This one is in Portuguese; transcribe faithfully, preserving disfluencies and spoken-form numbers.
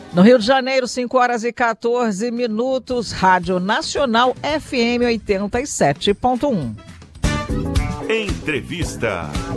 No Rio de Janeiro, cinco horas e quatorze minutos, Rádio Nacional F M oitenta e sete ponto um. Entrevista.